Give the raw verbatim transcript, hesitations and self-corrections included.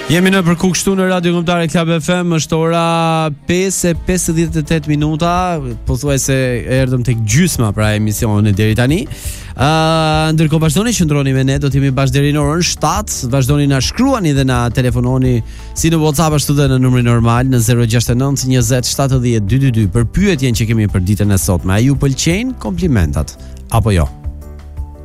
Jemi në përku kështu në Radio Kombëtare Club F M, është ora pesë e pesëdhjetë e tetë minuta, pothuajse erdhëm tek gjysma pra emisionit deri tani. Uh, ndërkohë vazhdoni qëndroni me ne, do të jemi bashkë deri në orën shtatë, vazhdoni na shkruani dhe na telefononi si në WhatsApp ashtu edhe në numrin normal në zero gjasht e nëntë njëzet shtatëdhjetë dytë dytë dy për pyetjen që kemi për ditën e sotme. A ju pëlqejnë komplimentat apo jo?